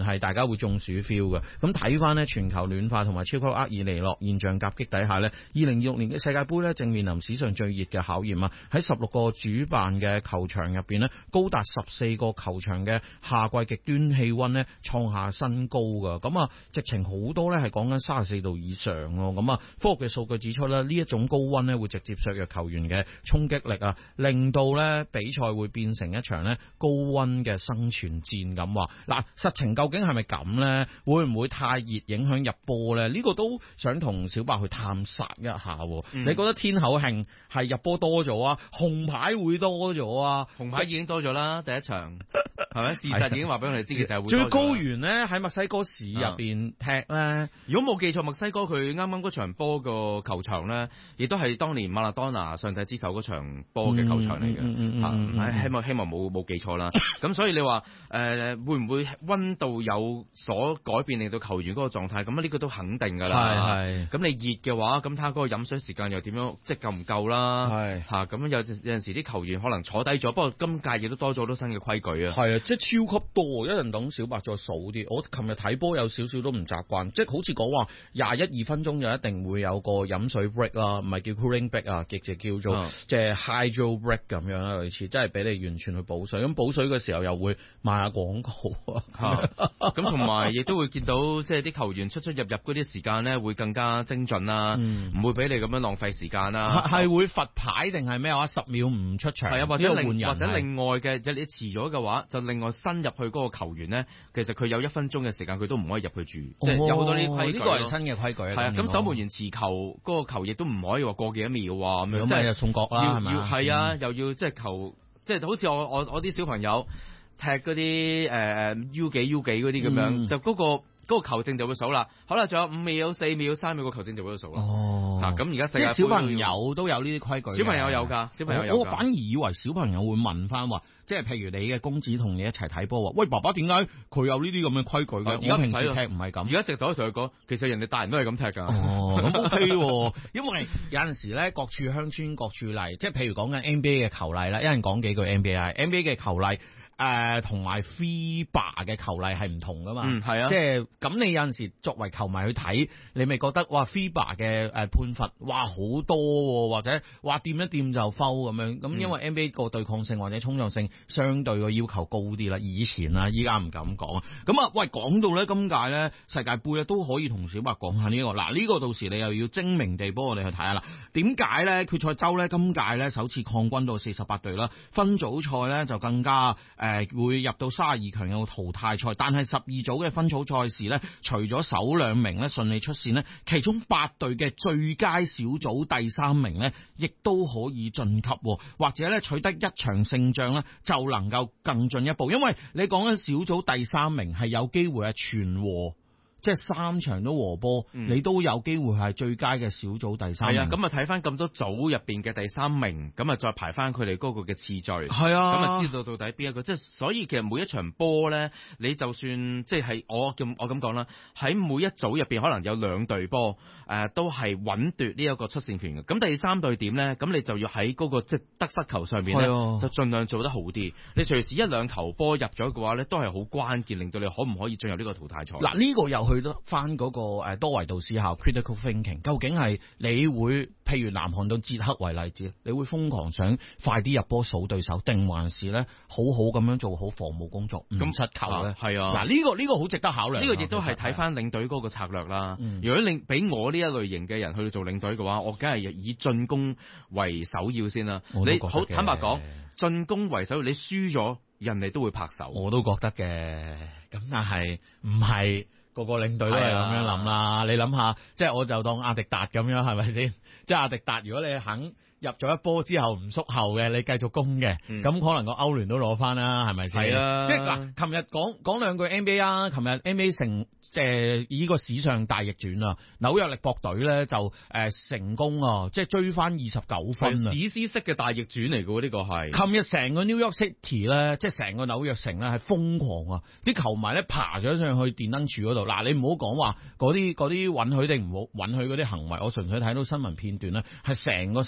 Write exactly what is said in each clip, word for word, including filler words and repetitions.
係大家會中暑 feel 嘅。咁睇翻呢，全球暖化同埋超級厄爾尼諾現象夾擊底下呢，二零二六年嘅世界盃呢，正面臨史上最熱嘅考驗啊！喺十六個主辦嘅球場入邊呢，高達十四個球場嘅夏季極端氣溫呢，創下新高噶。咁啊，直情好多呢係講緊三十四度以上咯。咁啊，科學嘅數據指出呢，呢一種高溫呢會直接削弱球員嘅衝擊力啊，令到呢比賽會變成一場呢高溫嘅生存戰咁話。嗱，實情究竟係咪咁呢？會唔會太熱影響入波呢？呢、呢個都想同小白去探索一下。嗯、你覺得天口慶係入波多咗啊？紅牌會多咗啊？ 紅牌已經多咗啦，第一場係咪？事實已經話俾我哋知，其實係會多咗。 最高原呢喺墨西哥市入邊踢咧、嗯， 如果冇記錯，墨西哥佢啱啱嗰場波個球場咧，亦都係當年馬拉多納上帝之手嗰場波嘅球場嚟嘅。 嗯嗯嗯嗯嗯、 希望希望冇冇記錯啦。咁所以你話誒、呃、會唔會溫度有所改變，令到球員嗰個狀態？咁呢個都肯定㗎啦。係係。咁你熱嘅話，咁睇下嗰個飲水時間又點樣，即係夠唔夠啦？係嚇。咁、啊、有有陣時啲球員可能坐低咗，不過今屆亦都多咗好多新嘅規矩啊。係啊， 即係超級多。一陣等小白再數啲。我琴日睇波有少少都唔習慣，即係好似講話廿一二分鐘就一定會有個飲水 break 啦，唔係叫 cooling break 啊，亦就叫做即係 hydro break 咁樣啦，類似，即係俾你完全去補水。咁補水嘅時候又會賣下廣告啊。 咁同埋亦都會見到，即係啲球員出出入入嗰啲時間咧，會更加精準啦，唔、嗯、會俾你咁樣浪費時間啦。 係會罰牌定係咩話？十秒唔出場， 係啊，或者另或者另外嘅，即係你遲咗嘅話，就另外新入去嗰個球員咧，其實佢有一分鐘嘅時間，佢都唔可以入去住，哦、即係有好多呢啲規矩。呢個係新嘅規矩啊。係啊，咁守門員持球嗰、嗰個球亦都唔可以話過幾多秒啊咁樣，即係送角啦，係咪？係啊，又要即係球，即係好似我我我啲小朋友踢嗰啲誒 U 幾 U 幾嗰啲咁樣，嗯、就嗰、嗰個。嗰、那個球證就會數啦，好啦，仲有五秒、四秒、三秒，個球證就會數啦。哦，嗱、啊，咁而家世界即係小朋友都有呢啲規矩。 小朋友有㗎，小朋友有。 我反而以為小朋友會問翻話，即係譬如你嘅公子同你一齊睇波，話喂爸爸點解佢有呢啲咁嘅規矩嘅？而家平時踢唔係咁。 而家直頭同佢講，其實人哋大人都係咁踢㗎。 哦，咁 OK 喎，因為有陣時咧，各處鄉村各處例，即係譬如講緊 N B A 嘅球例啦，一人講幾句 N B A，N B A 嘅球例。誒、呃，同埋 FIBA 嘅球例係唔同噶嘛？嗯，係啊，即係咁你有陣時作為球迷去睇，你咪覺得哇 FIBA 嘅誒判罰哇好多，或者哇掂一掂就 foul 咁樣，咁因為 N B A 個對抗性或者衝撞性相對個要求高啲啦，以前啦，依家唔敢講啊。咁啊，喂，講到咧今屆咧世界盃咧都可以同小白講下呢、這個，嗱呢、這個到時你又要精明地幫我哋去睇下啦。點解咧決賽周咧今屆咧首次擴軍到四十八隊啦，分組賽咧就更加誒。呃誒，會入到三十二強有淘汰賽，但係十二組嘅分組賽事呢，除咗首兩名呢順利出線呢，其中八隊嘅最佳小組第三名呢，亦都可以晉級，或者呢取得一場勝仗呢，就能夠更進一步。因為你講緊小組第三名係有機會係全和。即係三場都和波、嗯，你都有機會係最佳嘅小組第三名。係啊，咁啊睇翻咁多組入邊嘅第三名，咁啊再排翻佢哋嗰個嘅次序。係啊，咁啊知道到底邊一個。即係所以其實每一場波咧，你就算即係我咁我咁講啦，喺每一組入邊可能有兩隊波誒都係穩奪呢一個出線權嘅。咁第三隊點咧？咁你就要喺嗰、嗰個即係得失球上邊咧，就盡量做得好啲。你隨時一兩球波入咗嘅話咧，都係好關鍵，令到你可唔可以進入呢個淘汰賽。嗱呢個又去得翻嗰個誒多維度思考 critical thinking， 究竟係你會譬如南韓到捷克為例子，你會瘋狂想快啲入波數對手，定還是咧好好咁樣做好防務工作唔失球咧？係啊，嗱呢、啊這個呢、這個好值得考量。呢、這個亦都係睇翻領隊嗰個策略啦。嗯、如果領俾我呢一類型嘅人去做領隊嘅話，我梗係以進攻為首要先啦。你好坦白講，進攻為首要，你輸咗人哋都會拍手。我都覺得嘅，咁但係唔係。個個領隊都係咁樣諗啦，你諗下，即係我就當阿迪達咁樣，係咪先？即係阿迪達，如果你肯入咗一波之後唔縮後嘅，你繼續攻嘅，咁、嗯、可能個歐聯都攞翻啦，係咪先？係啊，即係嗱，琴日講講兩句 N B A 啊，琴日 N B A 成即係以個史上大逆轉啊，紐約力搏隊咧就誒、呃、成功啊，即係追翻二十九分啊，史詩式嘅大逆轉嚟嘅呢個係。琴日成個 New York City 咧，即係成個紐約城咧係瘋狂啊，啲球迷咧爬咗上去電燈柱嗰度。嗱，你唔好講話嗰啲嗰啲允許定唔好允許嗰啲行為，我純粹睇到新聞片段咧，係成個城市都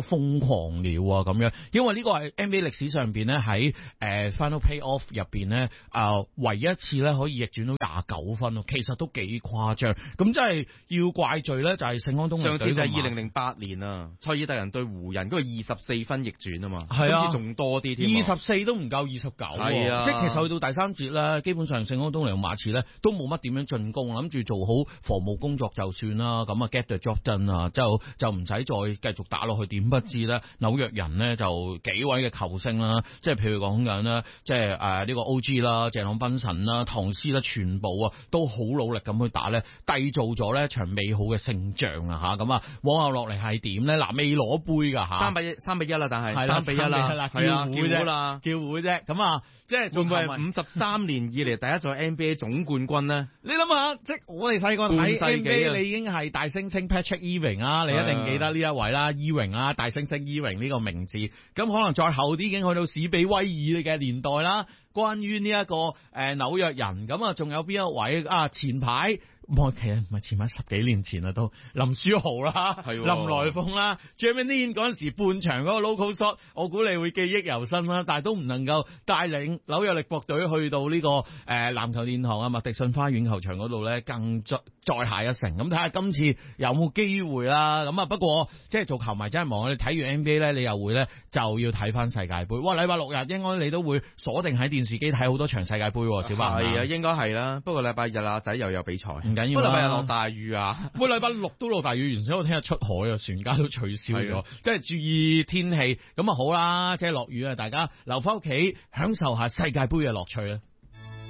都瘋狂了啊咁樣，因為呢個係 N B A 歷史上邊咧喺誒 Final Playoff 入邊咧啊唯一一次咧可以逆轉到廿九分咯，其實都幾誇張。咁真係要怪罪咧，就係聖安東尼隊。 上次就係二零零八年啊，塞爾特人對湖人嗰個二十四分逆轉啊嘛， 係啊， 今次仲多啲添， 二十四都唔夠二十九，係啊，即係其實去到第三節咧，基本上聖安東尼同馬刺咧都冇乜點樣進攻，諗住做好防務工作就算啦，咁啊 get the job done 啊，就就唔使再繼續打落去。點不知咧，紐約人呢就幾位嘅球星啦，即係譬如講緊啦，即係誒呢個 O G 啦、謝朗賓臣啦、唐斯啦，全部啊都好努力咁去打咧，締造咗呢場美好嘅勝仗啊吓，咁啊往後落嚟係點咧？嗱，未攞杯噶吓， 三比一，三比一啦，但係係三比一啦，係啊， 叫會啦， 叫會啫，咁啊。即係會唔會係五十三年以嚟第一座 N B A 總冠軍呢？ 你諗下，即係我哋細個睇 N B A，你已經係大猩猩 Patrick Ewing 啊，你一定記得呢一位啦 Ewing 啊，大猩猩 Ewing 呢個名字。咁可能再後啲已經去到史比威爾嘅年代啦。關於呢一個誒紐約人，咁啊仲有邊一位啊？前排我其實唔係前排十幾年前啦，都林書豪啦， 係林來鳳啦 Jeremy Lin 嗰陣時半場嗰個 local shot， 我估你會記憶猶新啦，但係都唔能夠帶領紐約力搏隊去到呢、這個誒籃、呃、球殿堂啊麥迪遜花園球場嗰度咧，更再再下一城。咁睇下今次有冇機會啦。咁啊不過即係做球迷真係忙，你睇完 N B A 咧，你又會咧就要睇翻世界盃。哇！禮拜六日應該你都會鎖定喺電視機睇好多場世界盃，小白係啊，應該係啦。不過禮拜日阿仔又有比賽， 唔緊要。 不過禮拜日落大雨啊， 喂，禮拜六都落大雨，原先我聽日出海啊，船家都取消咗，即係注意天氣。咁啊好啦，即係落雨啊，大家留翻屋企享受下世界盃嘅樂趣啦。